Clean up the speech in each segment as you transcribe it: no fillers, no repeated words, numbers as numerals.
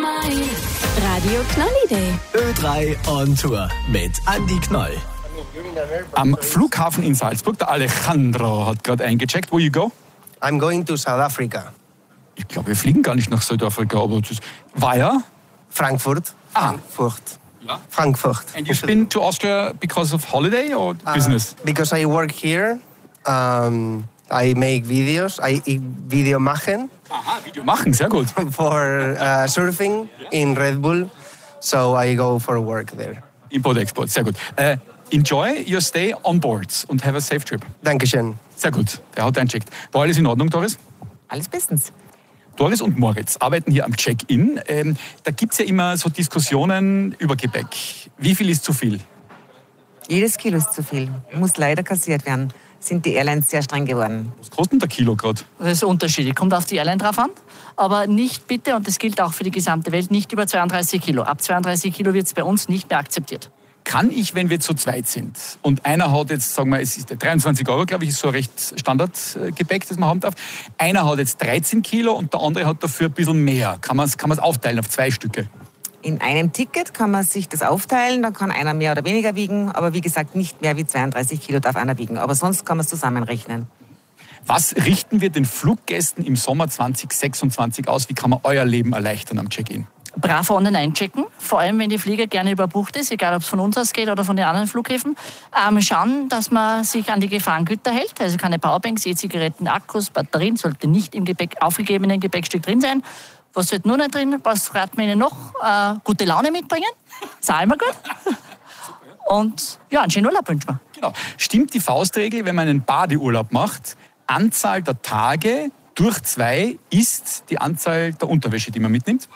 Radio Knolli Day. Ö3 on Tour mit Andi Knoll. Am Flughafen in Salzburg, der Alejandro hat gerade eingecheckt. Wo you go? I'm going to South Africa. Ich glaube, wir fliegen gar nicht nach Südafrika, aber das war ja. Frankfurt. Frankfurt. Ja. Frankfurt. And you've been to Austria because of holiday or business? Because I work here. I make videos. I Video machen Aha, Video machen, sehr gut. for surfing in Red Bull. So I go for work there. Import-Export, sehr gut. Enjoy your stay on board und have a safe trip. Dankeschön. Sehr gut, der hat eingecheckt. War alles in Ordnung, Doris? Alles bestens. Doris und Moritz arbeiten hier am Check-in. Da gibt es ja immer so Diskussionen über Gepäck. Wie viel ist zu viel? Jedes Kilo ist zu viel. Muss leider kassiert werden. Sind die Airlines sehr streng geworden. Was kostet denn der Kilo gerade? Das ist unterschiedlich, kommt auf die Airline drauf an. Aber nicht bitte, und das gilt auch für die gesamte Welt, nicht über 32 Kilo. Ab 32 Kilo wird es bei uns nicht mehr akzeptiert. Kann ich, wenn wir zu zweit sind und einer hat jetzt, sagen wir, es ist 23 Euro, glaube ich, ist so ein recht Standardgepäck, das man haben darf. Einer hat jetzt 13 Kilo und der andere hat dafür ein bisschen mehr. Kann man es aufteilen auf 2 Stücke? In einem Ticket kann man sich das aufteilen, dann kann einer mehr oder weniger wiegen, aber wie gesagt, nicht mehr wie 32 Kilo darf einer wiegen. Aber sonst kann man es zusammenrechnen. Was richten wir den Fluggästen im Sommer 2026 aus? Wie kann man euer Leben erleichtern am Check-in? Brav online einchecken, vor allem wenn die Flieger gerne überbucht ist, egal ob es von uns ausgeht oder von den anderen Flughäfen. Schauen, dass man sich an die Gefahrengüter hält, also keine Powerbanks, E-Zigaretten, Akkus, Batterien, sollte nicht im aufgegebenen Gepäckstück drin sein. Was sollte nur nicht drin? Was raten wir Ihnen noch? Gute Laune mitbringen, ist auch immer gut. Und ja, einen schönen Urlaub wünschen wir. Genau. Stimmt die Faustregel, wenn man einen Badeurlaub macht, Anzahl der Tage durch 2 ist die Anzahl der Unterwäsche, die man mitnimmt?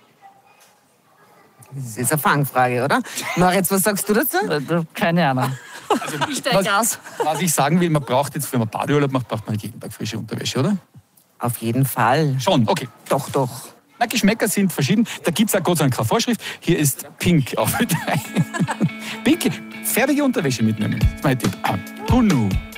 Das ist jetzt eine Fangfrage, oder? Moritz, was sagst du dazu? Keine Ahnung. Also, Ich steige aus. was ich sagen will, man braucht jetzt, wenn man Badeurlaub macht, braucht man jeden Tag frische Unterwäsche, oder? Auf jeden Fall. Schon, okay. Doch. Na, Geschmäcker sind verschieden. Da gibt es auch Gott sei Dank keine Vorschrift. Hier ist Pink auf 3. Pink, färbige Unterwäsche mitnehmen. Das ist mein Tipp. Hunu.